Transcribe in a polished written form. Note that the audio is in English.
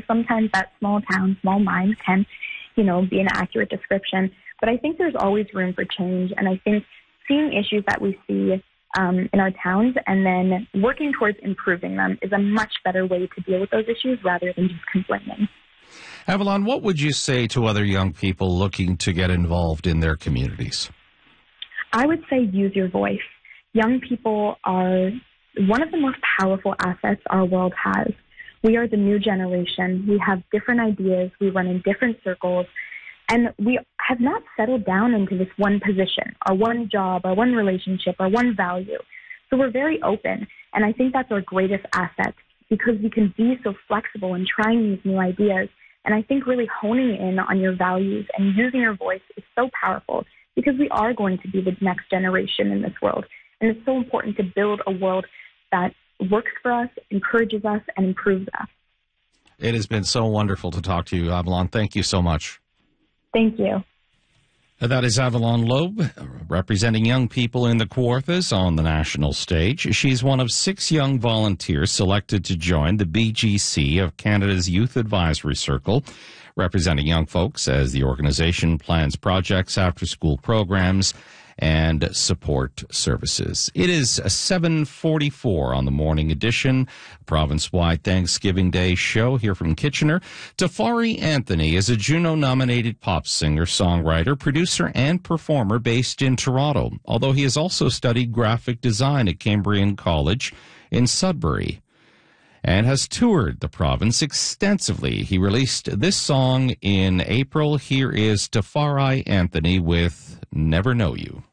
sometimes that small town, small mind can, be an accurate description. But I think there's always room for change. And I think seeing issues that we see in our towns and then working towards improving them is a much better way to deal with those issues rather than just complaining. Avalon, what would you say to other young people looking to get involved in their communities? I would say use your voice. Young people are one of the most powerful assets our world has. We are the new generation. We have different ideas. We run in different circles. And we have not settled down into this one position, our one job, our one relationship, our one value. So we're very open. And I think that's our greatest asset because we can be so flexible in trying these new ideas. And I think really honing in on your values and using your voice is so powerful because we are going to be the next generation in this world. And it's so important to build a world that works for us, encourages us, and improves us. It has been so wonderful to talk to you, Avalon. Thank you so much. Thank you. That is Avalon Loeb, representing young people in the Kawarthas on the national stage. She's one of 6 young volunteers selected to join the BGC of Canada's Youth Advisory Circle, representing young folks as the organization plans projects, after-school programs, and support services. It is 7:44 on the morning edition, province-wide Thanksgiving Day show here from Kitchener. Tafari Anthony is a Juno-nominated pop singer, songwriter, producer, and performer based in Toronto, although he has also studied graphic design at Cambrian College in Sudbury and has toured the province extensively. He released this song in April. Here is Tafari Anthony with Never Know You.